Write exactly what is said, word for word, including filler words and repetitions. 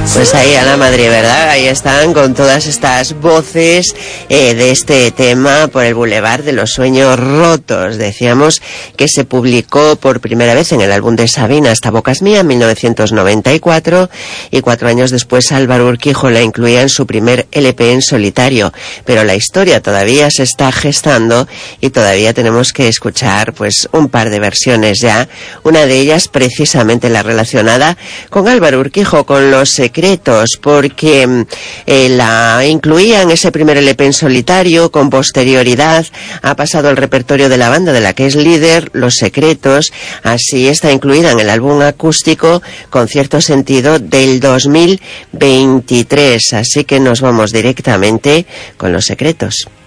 Pues ahí a la madre, ¿verdad? Ahí están con todas estas voces eh, de este tema por el Boulevard de los Sueños Rotos. Decíamos que se publicó por primera vez en el álbum de Sabina, Hasta Bocas Mía, en mil novecientos noventa y cuatro, y cuatro años después Álvaro Urquijo la incluía en su primer L P en solitario. Pero la historia todavía se está gestando y todavía tenemos que escuchar pues un par de versiones ya, una de ellas precisamente la relacionada con Álvaro Urquijo, con Los Secretos, porque eh, la incluía en ese primer L P en solitario. Con posterioridad ha pasado al repertorio de la banda de la que es líder, Los Secretos. Así está incluida en el álbum acústico Con Cierto Sentido del dos mil veintitrés. Así que nos vamos directamente con Los Secretos.